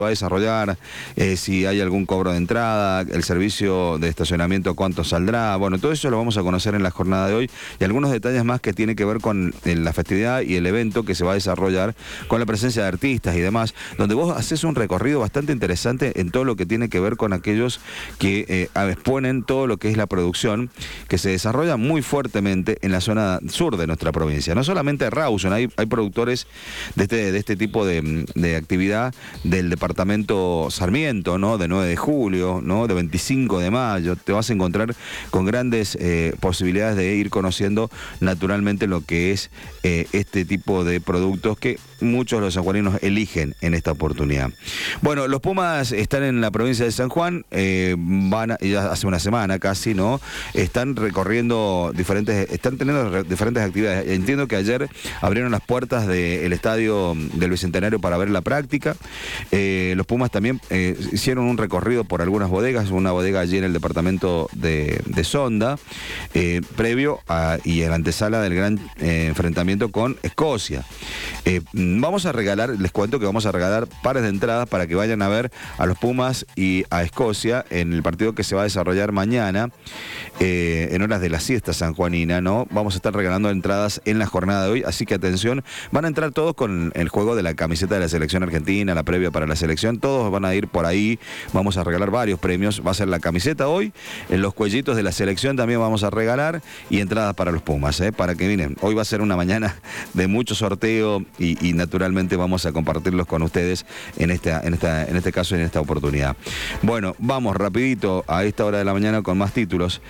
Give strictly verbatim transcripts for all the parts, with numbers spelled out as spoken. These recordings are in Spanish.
va a desarrollar, eh, si hay algún cobro de entrada, el servicio de estacionamiento cuánto saldrá, bueno, todo eso lo vamos a conocer en la jornada de hoy y algunos detalles más que tiene que ver con eh, la festividad y el evento que se va a desarrollar con la presencia de artistas y demás, donde vos haces un recorrido bastante interesante en todo lo que tiene que ver con aquellos que eh, exponen todo lo que es la producción que se desarrolla muy fuertemente en la zona sur de nuestra provincia, no solamente Rawson, hay, hay productores de este, de este tipo de, de actividad del departamento Departamento Sarmiento, ¿no? De nueve de julio, ¿no? De veinticinco de mayo, te vas a encontrar con grandes eh, posibilidades de ir conociendo naturalmente lo que es eh, este tipo de productos que muchos de los sanjuaninos eligen en esta oportunidad. Bueno, los Pumas están en la provincia de San Juan, eh, van a, ya hace una semana casi, ¿no? Están recorriendo diferentes, están teniendo diferentes actividades. Entiendo que ayer abrieron las puertas del estadio del Bicentenario para ver la práctica. Eh, los Pumas también eh, hicieron un recorrido por algunas bodegas, una bodega allí en el departamento de, de Sonda, eh, previo a, y en la antesala del gran eh, enfrentamiento con Escocia. Eh, vamos a regalar, les cuento que vamos a regalar pares de entradas para que vayan a ver a los Pumas y a Escocia en el partido que se va a desarrollar mañana, eh, en horas de la siesta sanjuanina, ¿no? Vamos a estar regalando entradas en la jornada de hoy, así que atención, van a entrar todos con el juego de la camiseta de la selección argentina, la previa para la selección, todos van a ir por ahí, vamos a regalar varios premios, va a ser la camiseta hoy, en los cuellitos de la selección también vamos a regalar y entradas para los Pumas, ¿eh? Para que miren, hoy va a ser una mañana de mucho sorteo y, y naturalmente vamos a compartirlos con ustedes en, esta, en, esta, en este caso y en esta oportunidad. Bueno, vamos rapidito a esta hora de la mañana con más títulos.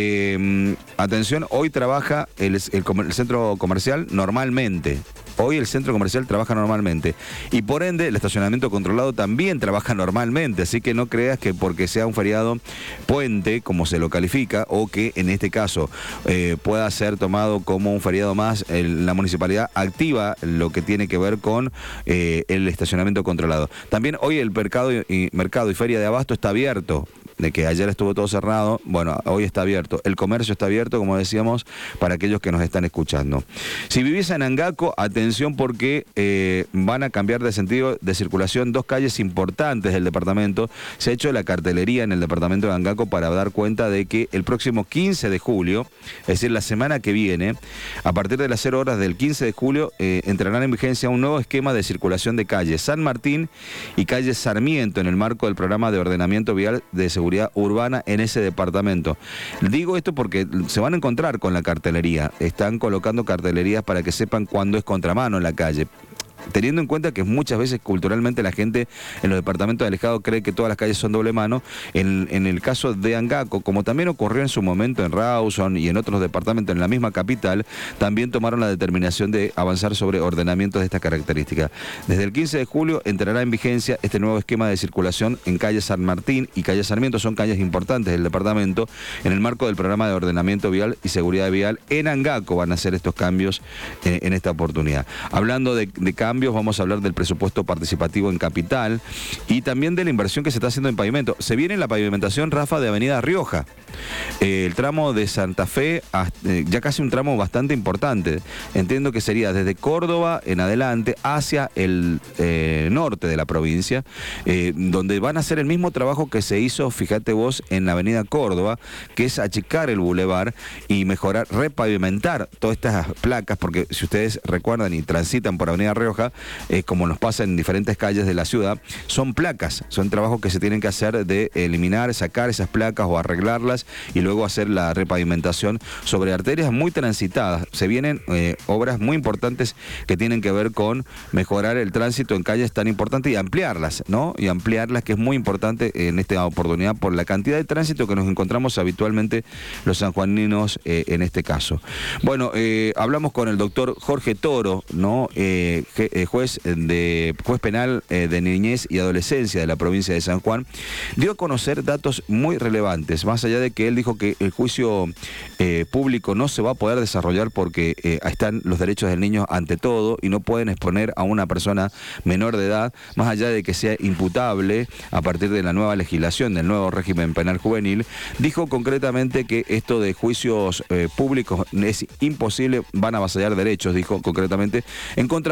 Eh, atención, hoy trabaja el, el, el centro comercial normalmente. Hoy el centro comercial trabaja normalmente y por ende el estacionamiento controlado también trabaja normalmente, así que no creas que porque sea un feriado puente, como se lo califica, o que en este caso eh, pueda ser tomado como un feriado más, el, la municipalidad activa lo que tiene que ver con eh, el estacionamiento controlado. También hoy el mercado y, mercado y feria de abasto está abierto, de que ayer estuvo todo cerrado, bueno, hoy está abierto. El comercio está abierto, como decíamos, para aquellos que nos están escuchando. Si vivís en Angaco, atención porque eh, van a cambiar de sentido de circulación dos calles importantes del departamento. Se ha hecho la cartelería en el departamento de Angaco para dar cuenta de que el próximo quince de julio, es decir, la semana que viene, a partir de las cero horas del quince de julio, eh, entrará en vigencia un nuevo esquema de circulación de calle San Martín y calle Sarmiento en el marco del programa de ordenamiento vial de seguridad urbana en ese departamento. Digo esto porque se van a encontrar con la cartelería. Están colocando cartelerías para que sepan cuándo es contramano en la calle. Teniendo en cuenta que muchas veces culturalmente la gente en los departamentos alejados cree que todas las calles son doble mano, en, en el caso de Angaco, como también ocurrió en su momento en Rawson y en otros departamentos en la misma capital, también tomaron la determinación de avanzar sobre ordenamientos de esta característica. Desde el quince de julio entrará en vigencia este nuevo esquema de circulación en calle San Martín y calle Sarmiento, son calles importantes del departamento, en el marco del programa de ordenamiento vial y seguridad vial. En Angaco van a hacer estos cambios eh, en esta oportunidad. Hablando de, de cambios, vamos a hablar del presupuesto participativo en capital y también de la inversión que se está haciendo en pavimento. Se viene la pavimentación, Rafa, de Avenida Rioja. Eh, el tramo de Santa Fe, hasta, eh, ya casi un tramo bastante importante. Entiendo que sería desde Córdoba en adelante hacia el eh, norte de la provincia, eh, donde van a hacer el mismo trabajo que se hizo, fíjate vos, en la Avenida Córdoba, que es achicar el bulevar y mejorar, repavimentar todas estas placas, porque si ustedes recuerdan y transitan por Avenida Rioja, Eh, como nos pasa en diferentes calles de la ciudad, son placas, son trabajos que se tienen que hacer de eliminar, sacar esas placas o arreglarlas y luego hacer la repavimentación sobre arterias muy transitadas. Se vienen eh, obras muy importantes que tienen que ver con mejorar el tránsito en calles tan importantes y ampliarlas, ¿no? Y ampliarlas, que es muy importante en esta oportunidad por la cantidad de tránsito que nos encontramos habitualmente los sanjuaninos eh, en este caso. Bueno, eh, hablamos con el doctor Jorge Toro, ¿no? Eh, Eh, juez, de, juez penal eh, de niñez y adolescencia de la provincia de San Juan, dio a conocer datos muy relevantes, más allá de que él dijo que el juicio eh, público no se va a poder desarrollar porque eh, están los derechos del niño ante todo y no pueden exponer a una persona menor de edad, más allá de que sea imputable a partir de la nueva legislación del nuevo régimen penal juvenil. Dijo concretamente que esto de juicios eh, públicos es imposible, van a avasallar derechos, dijo concretamente, en contraposición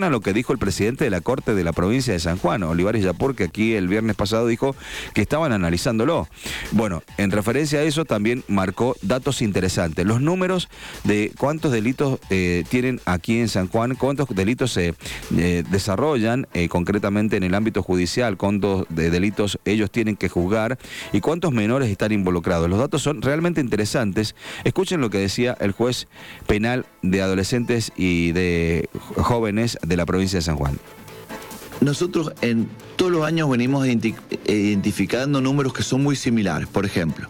relación a lo que dijo el presidente de la Corte de la provincia de San Juan, Olivares Yapur, que aquí el viernes pasado dijo que estaban analizándolo. Bueno, en referencia a eso también marcó datos interesantes. Los números de cuántos delitos eh, tienen aquí en San Juan, cuántos delitos se eh, desarrollan eh, concretamente en el ámbito judicial, cuántos de delitos ellos tienen que juzgar y cuántos menores están involucrados. Los datos son realmente interesantes. Escuchen lo que decía el juez penal de adolescentes y de jóvenes de la provincia de San Juan. Nosotros en todos los años venimos identificando números que son muy similares. Por ejemplo,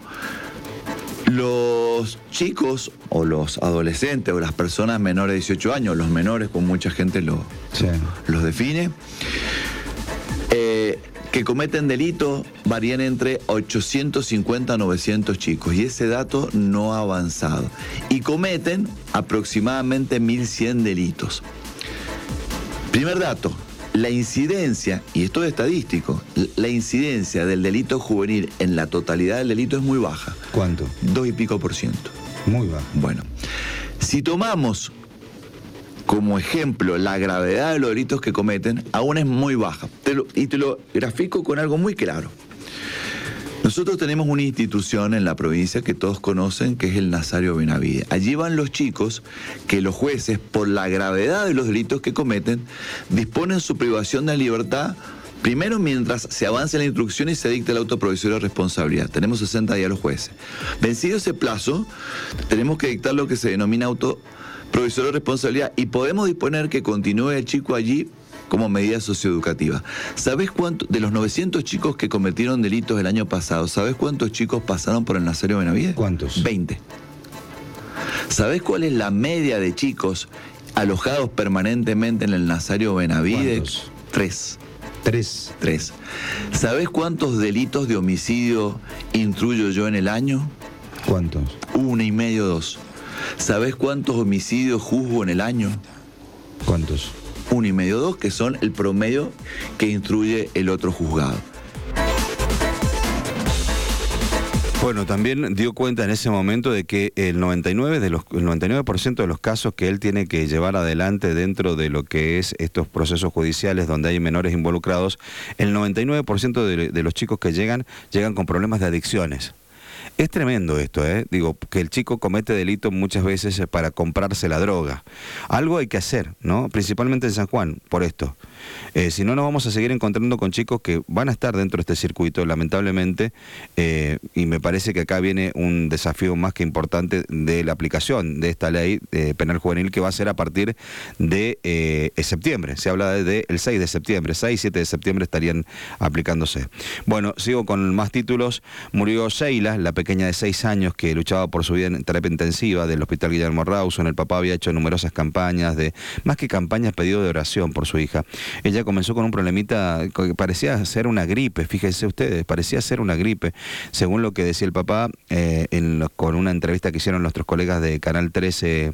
los chicos o los adolescentes o las personas menores de dieciocho años, los menores, como mucha gente lo, sí. los define, eh, que cometen delitos varían entre ochocientos cincuenta a novecientos chicos, y ese dato no ha avanzado. Y cometen aproximadamente mil cien delitos. Primer dato, la incidencia, y esto es estadístico, la incidencia del delito juvenil en la totalidad del delito es muy baja. ¿Cuánto? Dos y pico por ciento. Muy bajo. Bueno, si tomamos como ejemplo la gravedad de los delitos que cometen, aún es muy baja. Te lo, y te lo grafico con algo muy claro. Nosotros tenemos una institución en la provincia que todos conocen, que es el Nazario Benavides. Allí van los chicos que los jueces, por la gravedad de los delitos que cometen, disponen su privación de libertad, primero mientras se avance la instrucción y se dicte el auto provisorio de responsabilidad. Tenemos sesenta días los jueces. Vencido ese plazo, tenemos que dictar lo que se denomina auto provisorio de responsabilidad y podemos disponer que continúe el chico allí como medida socioeducativa. ¿Sabés cuánto, de los novecientos chicos que cometieron delitos el año pasado, ¿sabés cuántos chicos pasaron por el Nazario Benavides? ¿Cuántos? veinte. ¿Sabés cuál es la media de chicos alojados permanentemente en el Nazario Benavides? ¿Cuántos? Tres. Tres. Tres. ¿Sabés cuántos delitos de homicidio instruyo yo en el año? ¿Cuántos? Uno y medio, dos. ¿Sabés cuántos homicidios juzgo en el año? ¿Cuántos? Uno y medio, dos, que son el promedio que instruye el otro juzgado. Bueno, también dio cuenta en ese momento de que el noventa y nueve de los, el noventa y nueve por ciento de los casos que él tiene que llevar adelante dentro de lo que es estos procesos judiciales donde hay menores involucrados, el noventa y nueve por ciento de, de los chicos que llegan, llegan con problemas de adicciones. Es tremendo esto, ¿eh? Digo, que el chico comete delitos muchas veces para comprarse la droga. Algo hay que hacer, ¿no? Principalmente en San Juan, por esto. Eh, si no, nos vamos a seguir encontrando con chicos que van a estar dentro de este circuito, lamentablemente, eh, y me parece que acá viene un desafío más que importante de la aplicación de esta ley eh, penal juvenil, que va a ser a partir de eh, septiembre. Se habla del de, de seis de septiembre, seis, siete de septiembre estarían aplicándose. Bueno, sigo con más títulos. Murió Sheila, la pequeña de seis años que luchaba por su vida en terapia intensiva del Hospital Guillermo Rawson. El papá había hecho numerosas campañas, de más que campañas, pedido de oración por su hija. Ella comenzó con un problemita que parecía ser una gripe, fíjense ustedes, parecía ser una gripe, según lo que decía el papá, eh, en, con una entrevista que hicieron nuestros colegas de Canal trece,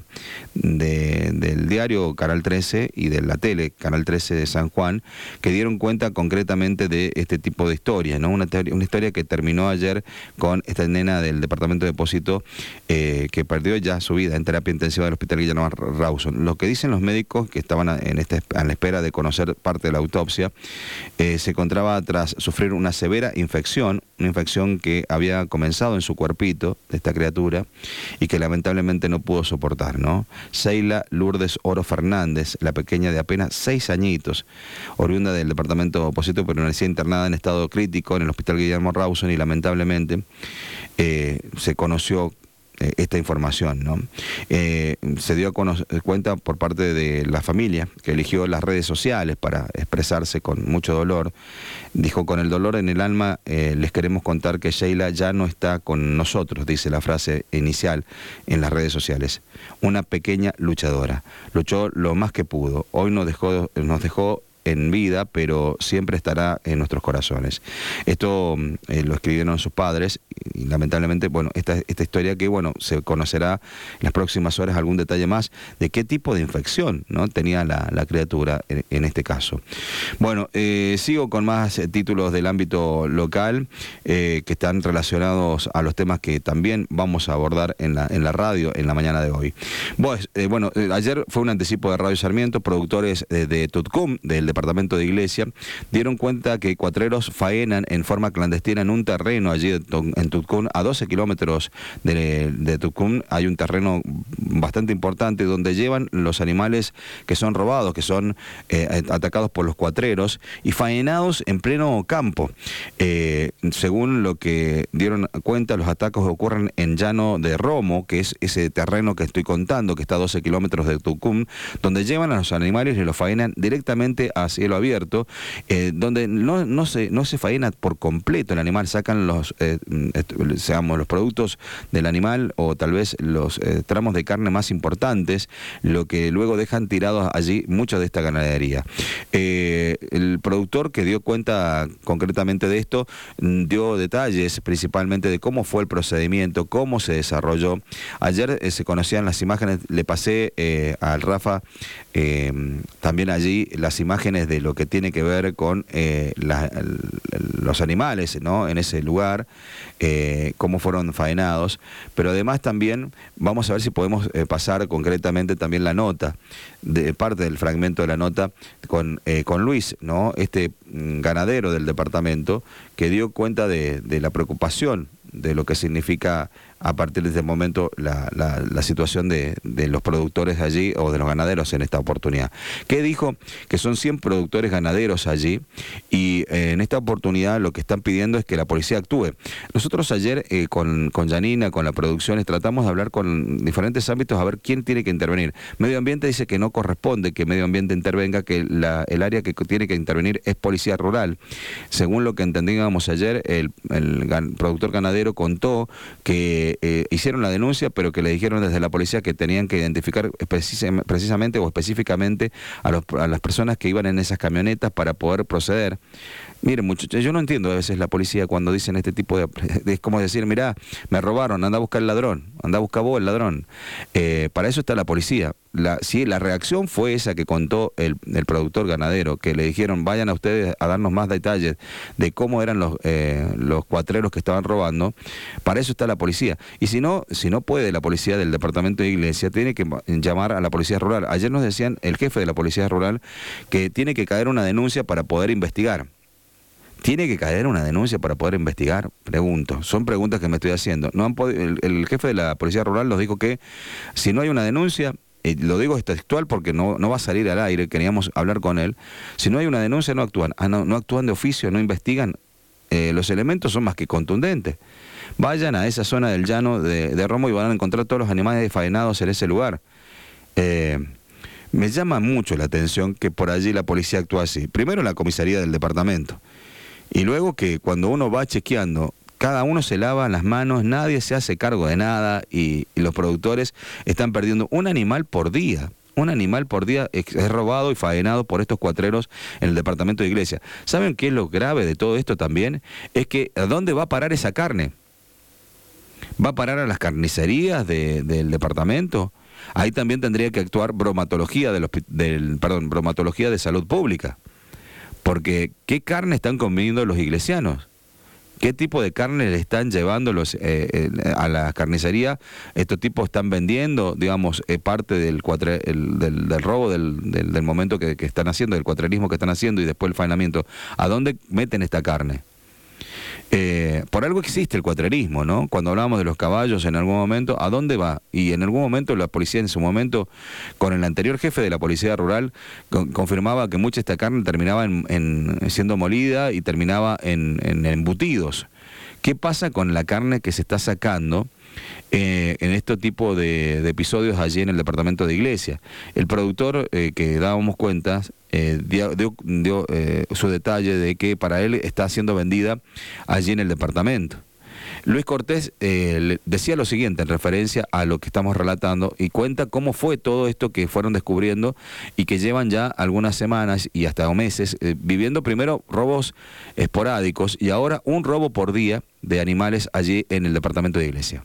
de, del diario Canal trece y de la tele Canal trece de San Juan, que dieron cuenta concretamente de este tipo de historia, ¿no? Una, una historia que terminó ayer con esta nena del departamento de Depósito eh, que perdió ya su vida en terapia intensiva del Hospital Guillermo Rawson. Lo que dicen los médicos que estaban en, este, en la espera de conocer parte de la autopsia, eh, se encontraba tras sufrir una severa infección, una infección que había comenzado en su cuerpito de esta criatura y que lamentablemente no pudo soportar, ¿no? Sheila Lourdes Oro Fernández, la pequeña de apenas seis añitos, oriunda del departamento de Depósito, permanecía internada en estado crítico en el Hospital Guillermo Rawson y lamentablemente eh, se conoció esta información, ¿no? Eh, se dio cuenta por parte de la familia, que eligió las redes sociales para expresarse con mucho dolor. Dijo: con el dolor en el alma eh, les queremos contar que Sheila ya no está con nosotros, dice la frase inicial en las redes sociales. Una pequeña luchadora, luchó lo más que pudo, hoy nos dejó, nos dejó en vida, pero siempre estará en nuestros corazones. Esto eh, lo escribieron sus padres y, y lamentablemente, bueno, esta, esta historia que, bueno, se conocerá en las próximas horas algún detalle más de qué tipo de infección, ¿no?, tenía la, la criatura en, en este caso. Bueno, eh, sigo con más eh, títulos del ámbito local eh, que están relacionados a los temas que también vamos a abordar en la, en la radio en la mañana de hoy. Pues, eh, bueno, eh, ayer fue un anticipo de Radio Sarmiento. Productores de, de Tutcum, del departamento de Iglesia, dieron cuenta que cuatreros faenan en forma clandestina en un terreno allí en Tutcum, a doce kilómetros de, de Tutcum. Hay un terreno bastante importante donde llevan los animales que son robados, que son eh, atacados por los cuatreros y faenados en pleno campo. Eh, según lo que dieron cuenta, los ataques ocurren en Llano de Romo, que es ese terreno que estoy contando, que está a doce kilómetros de Tutcum, donde llevan a los animales y los faenan directamente a cielo abierto, eh, donde no, no, se, no se faena por completo el animal, sacan los, eh, seamos, los productos del animal o tal vez los eh, tramos de carne más importantes, lo que luego dejan tirados allí mucho de esta ganadería. Eh, el productor que dio cuenta concretamente de esto, dio detalles principalmente de cómo fue el procedimiento, cómo se desarrolló. Ayer eh, se conocían las imágenes, le pasé eh, al Rafa eh, también allí las imágenes de lo que tiene que ver con eh, la, el, los animales, ¿no?, en ese lugar, eh, cómo fueron faenados, pero además también vamos a ver si podemos eh, pasar concretamente también la nota, de parte del fragmento de la nota con, eh, con Luis, ¿no?, este ganadero del departamento que dio cuenta de, de la preocupación de lo que significa a partir de este momento la, la, la situación de, de los productores allí o de los ganaderos en esta oportunidad. ¿Qué dijo? Que son cien productores ganaderos allí y eh, en esta oportunidad lo que están pidiendo es que la policía actúe. Nosotros ayer eh, con, con Janina, con la producción, tratamos de hablar con diferentes ámbitos a ver quién tiene que intervenir. Medio Ambiente dice que no corresponde que Medio Ambiente intervenga, que la, el área que tiene que intervenir es Policía Rural. Según lo que entendíamos ayer, el, el gan, productor ganadero contó que Eh, hicieron la denuncia, pero que le dijeron desde la policía que tenían que identificar precisamente, precisamente o específicamente a, los, a las personas que iban en esas camionetas para poder proceder. Miren, muchachos, yo no entiendo a veces la policía cuando dicen este tipo de... Es como decir, mirá, me robaron, anda a buscar el ladrón, anda a buscar vos el ladrón. Eh, para eso está la policía. La, sí, la reacción fue esa que contó el, el productor ganadero, que le dijeron, vayan a ustedes a darnos más detalles de cómo eran los, eh, los cuatreros que estaban robando. Para eso está la policía. Y si no, si no puede la policía del departamento de Iglesia, tiene que llamar a la policía rural. Ayer nos decían el jefe de la policía rural que tiene que caer una denuncia para poder investigar. ¿Tiene que caer una denuncia para poder investigar? Pregunto. Son preguntas que me estoy haciendo. No han podido, el, el jefe de la Policía Rural nos dijo que si no hay una denuncia, y lo digo textual porque no, no va a salir al aire, queríamos hablar con él, si no hay una denuncia no actúan. Ah, no, no actúan de oficio, no investigan. Eh, los elementos son más que contundentes. Vayan a esa zona del llano de, de Romo y van a encontrar todos los animales faenados en ese lugar. Eh... Me llama mucho la atención que por allí la policía actúa así. Primero en la comisaría del departamento. Y luego que cuando uno va chequeando, cada uno se lava las manos, nadie se hace cargo de nada y, y los productores están perdiendo un animal por día. Un animal por día es, es robado y faenado por estos cuatreros en el departamento de Iglesia. ¿Saben qué es lo grave de todo esto también? Es que ¿a dónde va a parar esa carne? ¿Va a parar a las carnicerías de, del departamento? Ahí también tendría que actuar bromatología, del, del, perdón, bromatología de salud pública. Porque, ¿qué carne están comiendo los iglesianos? ¿Qué tipo de carne le están llevando los, eh, eh, a la carnicería? Estos tipos están vendiendo, digamos, eh, parte del, cuatre, el, del, del robo del, del, del momento que, que están haciendo, del cuatrerismo que están haciendo y después el faenamiento. ¿A dónde meten esta carne? Eh, por algo existe el cuatrerismo, ¿no? Cuando hablábamos de los caballos en algún momento, ¿a dónde va? Y en algún momento la policía en su momento, con el anterior jefe de la policía rural, con, confirmaba que mucha esta carne terminaba en, en, siendo molida y terminaba en, en embutidos. ¿Qué pasa con la carne que se está sacando eh, en este tipo de, de episodios allí en el departamento de Iglesia? El productor eh, que dábamos cuenta eh, dio, dio, dio eh, su detalle de que para él está siendo vendida allí en el departamento. Luis Cortés eh, decía lo siguiente en referencia a lo que estamos relatando y cuenta cómo fue todo esto que fueron descubriendo y que llevan ya algunas semanas y hasta meses eh, viviendo primero robos esporádicos y ahora un robo por día de animales allí en el departamento de Iglesia.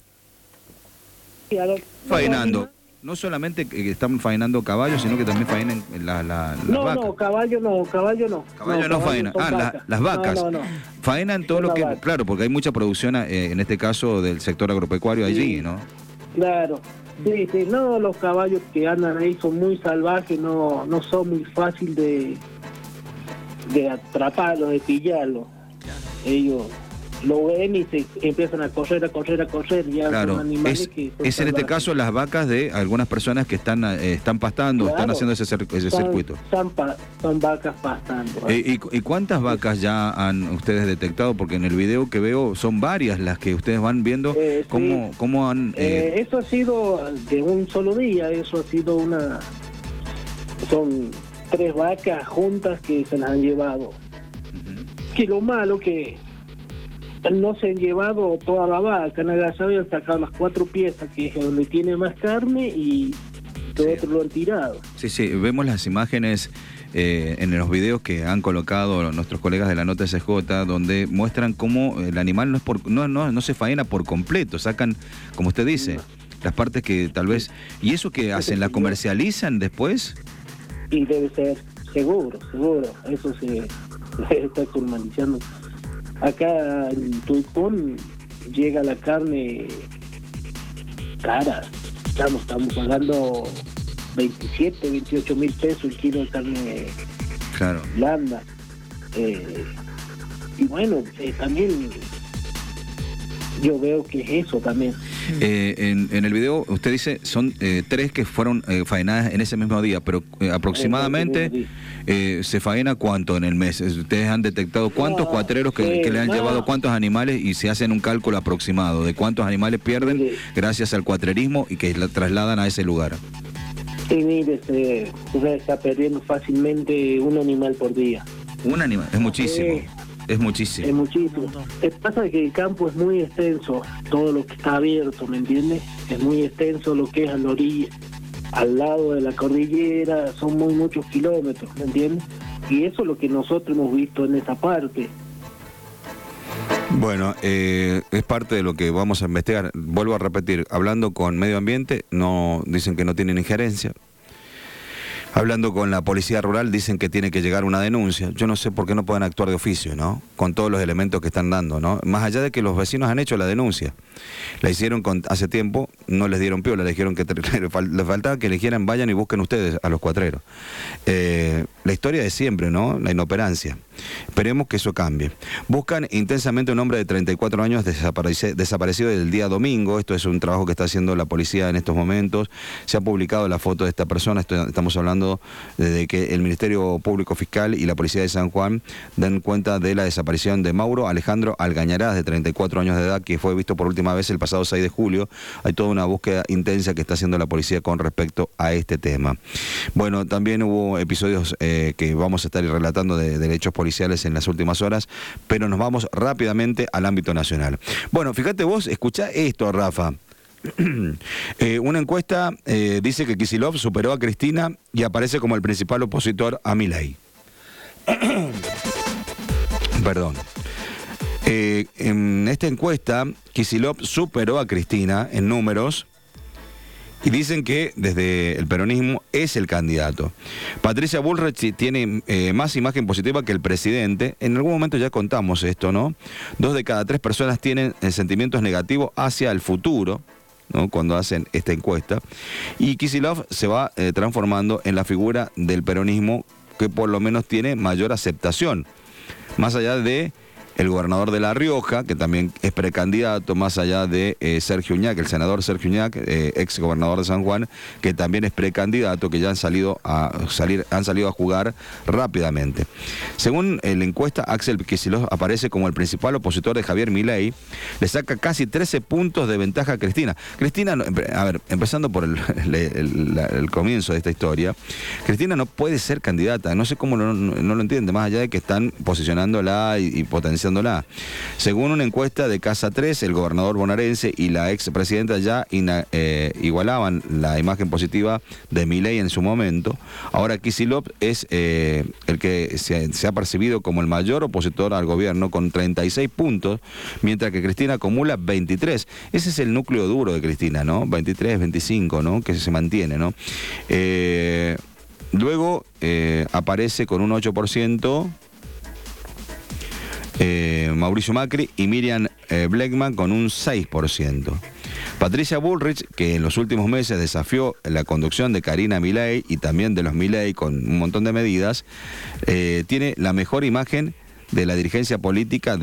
Faenando. No solamente que están faenando caballos, sino que también faenan la, la, las no, vacas. No, caballo no, caballo no. Caballo no, no faena. Ah, la, las vacas. No, no, no. Faenan todo lo que... Vaca. Claro, porque hay mucha producción, eh, en este caso, del sector agropecuario sí, allí, ¿no? Claro. Sí, sí. No, los caballos que andan ahí son muy salvajes, no, no son muy fácil de, de atraparlos, de pillarlos. Ellos... lo ven y se empiezan a correr, a correr, a correr. Ya claro, son animales es, que es en este caso las vacas de algunas personas que están eh, están pastando, claro, están haciendo ese, ese son, circuito. Son, pa, son vacas pastando. Eh, y, ¿Y cuántas vacas ya han ustedes detectado? Porque en el video que veo son varias las que ustedes van viendo. Eh, cómo, sí. cómo han... Eh... Eh, eso ha sido de un solo día, eso ha sido una... Son tres vacas juntas que se las han llevado. Uh-huh. Que lo malo que... no se han llevado toda la vaca, han agarrado y han sacado las cuatro piezas, que es donde tiene más carne, y todo sí. otro lo han tirado. Sí, sí, vemos las imágenes eh, en los videos que han colocado nuestros colegas de la Nota S J, donde muestran cómo el animal no es por, no, no, no se faena por completo, sacan, como usted dice, no. las partes que tal vez... ¿Y eso que hacen? ¿La comercializan después? Y debe ser, seguro, seguro, eso se, se está comercializando. Acá en Tuipón llega la carne cara, estamos, estamos pagando veintisiete, veintiocho mil pesos el kilo de carne claro. blanda. Eh, y bueno, eh, también yo veo que es eso también. Eh, en, en el video usted dice son eh, tres que fueron eh, faenadas en ese mismo día, pero eh, aproximadamente eh, se faena cuánto en el mes. Ustedes han detectado cuántos no, cuatreros que, sí, que le han no. llevado cuántos animales y se hacen un cálculo aproximado de cuántos animales pierden sí. gracias al cuatrerismo y que la trasladan a ese lugar. Sí, mire, se, se está perdiendo fácilmente un animal por día. Un animal, es muchísimo. Sí. Es muchísimo. Es muchísimo. Lo que pasa es que el campo es muy extenso, todo lo que está abierto, ¿me entiendes? Es muy extenso lo que es a la orilla, al lado de la cordillera, son muy muchos kilómetros, ¿me entiendes? Y eso es lo que nosotros hemos visto en esa parte. Bueno, eh, es parte de lo que vamos a investigar. Vuelvo a repetir, hablando con Medio Ambiente, no dicen que no tienen injerencia. Hablando con la policía rural, dicen que tiene que llegar una denuncia. Yo no sé por qué no pueden actuar de oficio, ¿no? Con todos los elementos que están dando, ¿no? Más allá de que los vecinos han hecho la denuncia. La hicieron con, hace tiempo, no les dieron piola, les dijeron que les faltaba que eligieran, vayan y busquen ustedes a los cuatreros. Eh, la historia de siempre, ¿no? La inoperancia. Esperemos que eso cambie. Buscan intensamente un hombre de treinta y cuatro años desaparece, desaparecido desde el día domingo. Esto es un trabajo que está haciendo la policía en estos momentos. Se ha publicado la foto de esta persona. Esto, estamos hablando de que el Ministerio Público Fiscal y la Policía de San Juan dan cuenta de la desaparición de Mauro Alejandro Algañarás, de treinta y cuatro años de edad, que fue visto por última vez el pasado seis de julio. Hay toda una búsqueda intensa que está haciendo la policía con respecto a este tema. Bueno, también hubo episodios eh, que vamos a estar relatando de, de hechos policiales en las últimas horas, pero nos vamos rápidamente al ámbito nacional. Bueno, fíjate vos, escuchá esto, Rafa. eh, una encuesta eh, dice que Kicillof superó a Cristina y aparece como el principal opositor a Milei. Perdón. Eh, en esta encuesta, Kicillof superó a Cristina en números y dicen que desde el peronismo es el candidato. Patricia Bullrich tiene eh, más imagen positiva que el presidente. En algún momento ya contamos esto, ¿no? Dos de cada tres personas tienen eh, sentimientos negativos hacia el futuro, ¿no? Cuando hacen esta encuesta. Y Kicillof se va eh, transformando en la figura del peronismo que por lo menos tiene mayor aceptación. Más allá de el gobernador de La Rioja, que también es precandidato, más allá de eh, Sergio Uñac, el senador Sergio Uñac, eh, ex gobernador de San Juan, que también es precandidato, que ya han salido a salir, han salido a jugar rápidamente. Según eh, la encuesta, Axel Kicillof aparece como el principal opositor de Javier Milei, le saca casi trece puntos de ventaja a Cristina. Cristina, a ver, empezando por el, el, el, el comienzo de esta historia, Cristina no puede ser candidata, no sé cómo no, no, no lo entiende, más allá de que están posicionándola y, y potenciando analizándola. Según una encuesta de Casa tres, el gobernador bonaerense y la expresidenta ya ina, eh, igualaban la imagen positiva de Milei en su momento. Ahora Kicillof es eh, el que se, se ha percibido como el mayor opositor al gobierno con treinta y seis puntos, mientras que Cristina acumula veintitrés. Ese es el núcleo duro de Cristina, ¿no? veintitrés, veinticinco, ¿no? Que se mantiene, ¿no? Eh, luego eh, aparece con un ocho por ciento eh, Mauricio Macri y Miriam eh, Bregman con un seis por ciento. Patricia Bullrich, que en los últimos meses desafió la conducción de Karina Milei y también de los Milei con un montón de medidas, eh, tiene la mejor imagen de la dirigencia política de